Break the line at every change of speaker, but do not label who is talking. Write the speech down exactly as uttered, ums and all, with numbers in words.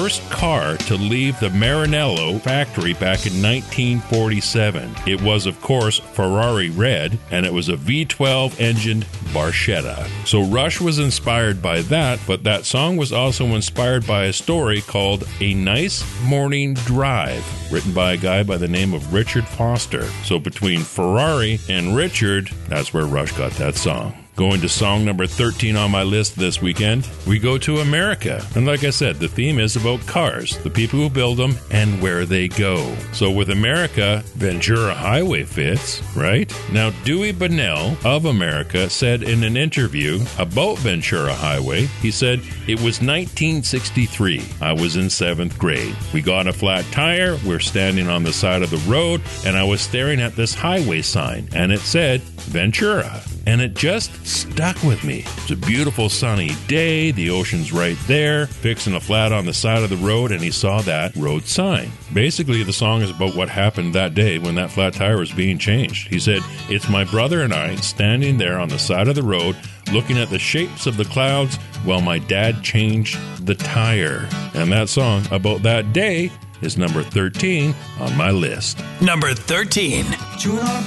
first car to leave the Maranello factory back in nineteen forty-seven. It was, of course, Ferrari Red, and it was a V twelve engined Barchetta. So Rush was inspired by that, but that song was also inspired by a story called A Nice Morning Drive, written by a guy by the name of Richard Foster. So between Ferrari and Richard, that's where Rush got that song. Going to song number thirteen on my list this weekend, we go to America. And like I said, the theme is about cars, the people who build them, and where they go. So with America, Ventura Highway fits, right? Now, Dewey Bunnell of America said in an interview about Ventura Highway, he said, "It was nineteen sixty-three. I was in seventh grade. We got a flat tire, we're standing on the side of the road, and I was staring at this highway sign, and it said, Ventura. And it just stuck with me. It's a beautiful sunny day, the ocean's right there, fixing a flat on the side of the road, and he saw that road sign." Basically, the song is about what happened that day when that flat tire was being changed. He said, "It's my brother and I standing there on the side of the road, looking at the shapes of the clouds while my dad changed the tire." And that song about that day is number thirteen on my list.
Number thirteen.
Chewing on